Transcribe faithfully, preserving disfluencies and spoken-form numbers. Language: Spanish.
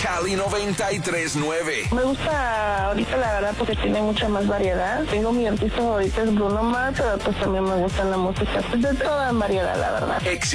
Cali noventa y tres punto nueve. Me gusta ahorita la verdad porque tiene mucha más variedad. Tengo mi artista favorito es Bruno Mars, pero pues también me gusta la música pues, de toda variedad, la verdad.